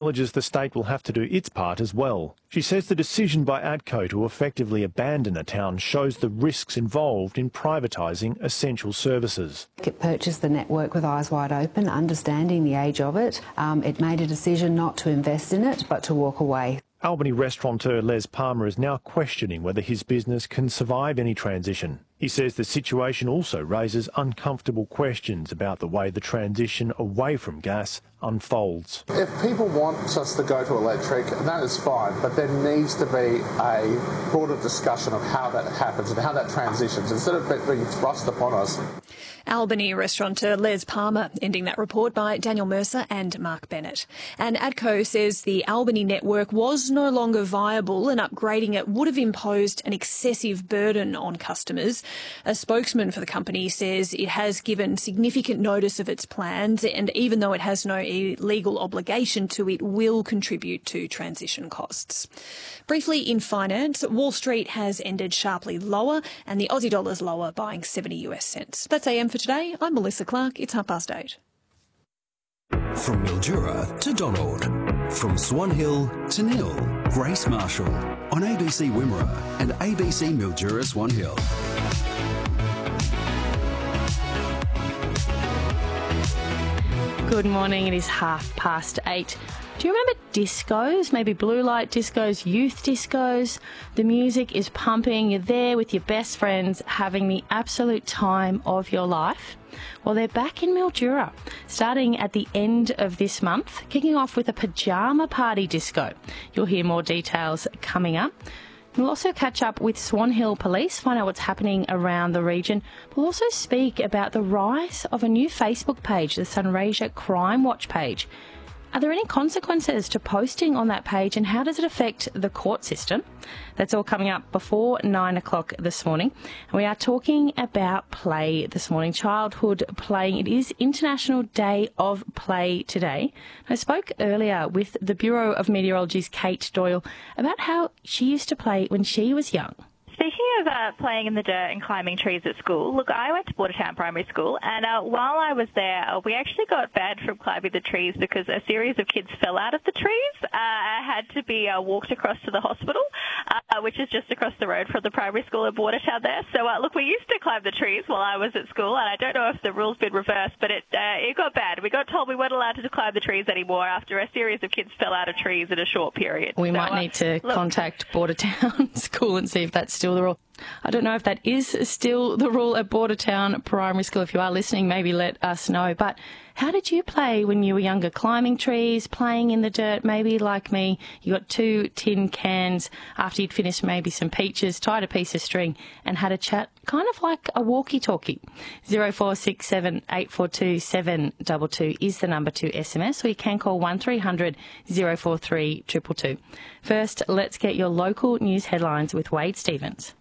acknowledges the state will have to do its part as well. She says the decision by ADCO to effectively abandon a town shows the risks involved in privatising essential services. It purchased the network with eyes wide open, understanding the age of it. It made a decision not to invest in it, but to walk away. Albany restaurateur Les Palmer is now questioning whether his business can survive any transition. He says the situation also raises uncomfortable questions about the way the transition away from gas unfolds. If people want us to go to electric, that is fine, but there needs to be a broader discussion of how that happens and how that transitions, instead of it being thrust upon us. Albany restaurateur Les Palmer, ending that report by Daniel Mercer and Mark Bennett. And ADCO says the Albany network was no longer viable and upgrading it would have imposed an excessive burden on customers. A spokesman for the company says it has given significant notice of its plans, and even though it has no legal obligation to, it will contribute to transition costs. Briefly in finance, Wall Street has ended sharply lower and the Aussie dollar's lower, buying 70 US cents. That's AM for today. I'm Melissa Clark. It's 8:30. From Mildura to Donald, from Swan Hill to Neil, Grace Marshall on ABC Wimmera and ABC Mildura Swan Hill. Good morning, it is 8:30. Do you remember discos, maybe blue light discos, youth discos? The music is pumping, you're there with your best friends having the absolute time of your life. Well, they're back in Mildura, starting at the end of this month, kicking off with a pyjama party disco. You'll hear more details coming up. We'll also catch up with Swan Hill Police, find out what's happening around the region. We'll also speak about the rise of a new Facebook page, the Sunraysia Crime Watch page. Are there any consequences to posting on that page, and how does it affect the court system? That's all coming up before 9 o'clock this morning. And we are talking about play this morning, childhood playing. It is International Day of Play today. I spoke earlier with the Bureau of Meteorology's Kate Doyle about how she used to play when she was young. Speaking of playing in the dirt and climbing trees at school, look, I went to Bordertown Primary School, and while I was there, we actually got banned from climbing the trees because a series of kids fell out of the trees. Had to be walked across to the hospital, which is just across the road from the primary school in Bordertown there. So, look, we used to climb the trees while I was at school, and I don't know if the rule's been reversed, but it got bad. We got told we weren't allowed to climb the trees anymore after a series of kids fell out of trees in a short period. We might need to contact Bordertown School and see if that's still the rule. I don't know if that is still the rule at Bordertown Primary School. If you are listening, maybe let us know. But how did you play when you were younger? Climbing trees, playing in the dirt, maybe like me. You got 2 tin cans after you'd finished maybe some peaches, tied a piece of string and had a chat, kind of like a walkie-talkie. 0467 842 722 is the number to SMS, or you can call 1300 043 222. First, let's get your local news headlines with Wade Stevens.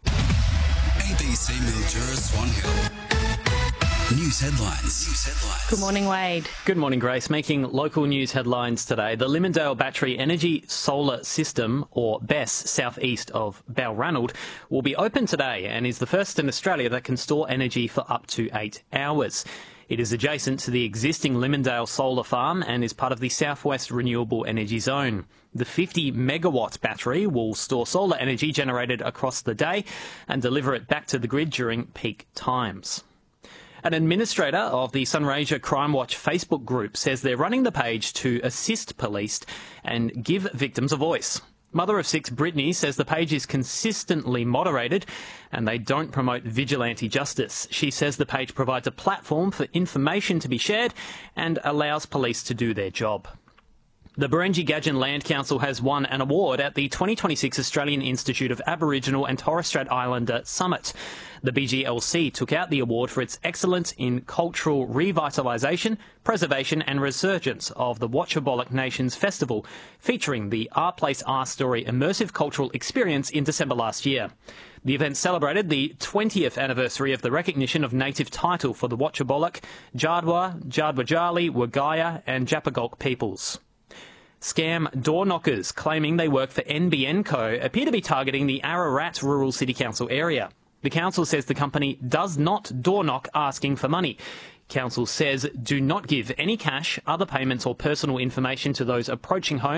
ABC Mildura Swan Hill. News headlines. Good morning, Wade. Good morning, Grace. Making local news headlines today, the Limondale Battery Energy Solar System, or BESS, southeast of Balranald, will be open today and is the first in Australia that can store energy for up to 8 hours. It is adjacent to the existing Limondale Solar Farm and is part of the Southwest Renewable Energy Zone. The 50-megawatt battery will store solar energy generated across the day and deliver it back to the grid during peak times. An administrator of the Sunraysia Crime Watch Facebook group says they're running the page to assist police and give victims a voice. Mother of 6 Brittany says the page is consistently moderated and they don't promote vigilante justice. She says the page provides a platform for information to be shared and allows police to do their job. The Barangi-Gadgin Land Council has won an award at the 2026 Australian Institute of Aboriginal and Torres Strait Islander Summit. The BGLC took out the award for its excellence in cultural revitalisation, preservation and resurgence of the Watchabollock Nations Festival, featuring the Our Place Our Story immersive cultural experience in December last year. The event celebrated the 20th anniversary of the recognition of native title for the Watchabollock, Jadwa, Jadwajali, Wagaya and Japagolk peoples. Scam door knockers claiming they work for NBN Co appear to be targeting the Ararat Rural City Council area. The council says the company does not door knock asking for money. Council says do not give any cash, other payments or personal information to those approaching homes